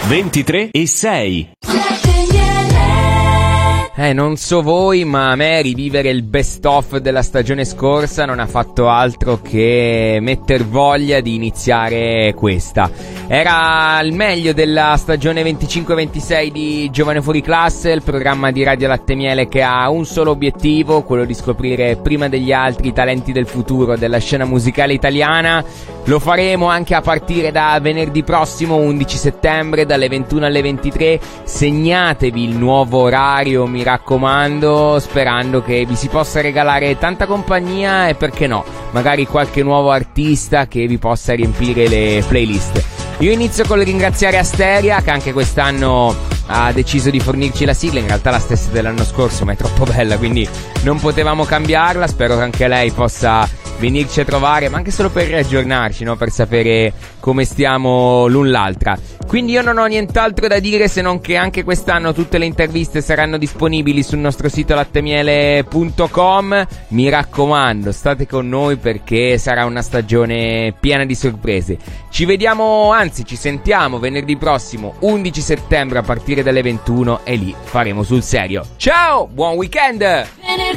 23 e 6. Non so voi, ma a me rivivere il best of della stagione scorsa non ha fatto altro che metter voglia di iniziare questa. Era il meglio della stagione 25-26 di Giovane Fuori Classe, il programma di Radio Latte Miele che ha un solo obiettivo, quello di scoprire prima degli altri i talenti del futuro della scena musicale italiana. Lo faremo anche a partire da venerdì prossimo, 11 settembre, dalle 21 alle 23. Segnatevi il nuovo orario, mi raccomando, sperando che vi si possa regalare tanta compagnia e, perché no, magari qualche nuovo artista che vi possa riempire le playlist. Io inizio con il ringraziare Asteria, che anche quest'anno ha deciso di fornirci la sigla, in realtà la stessa dell'anno scorso, ma è troppo bella, quindi non potevamo cambiarla. Spero che anche lei possa venirci a trovare, ma anche solo per aggiornarci, no? Per sapere come stiamo l'un l'altra. Quindi io non ho nient'altro da dire, se non che anche quest'anno tutte le interviste saranno disponibili sul nostro sito lattemiele.com. Mi raccomando, state con noi perché sarà una stagione piena di sorprese. Ci vediamo, anzi ci sentiamo venerdì prossimo, 11 settembre a partire dalle 21, e lì faremo sul serio. Ciao, buon weekend!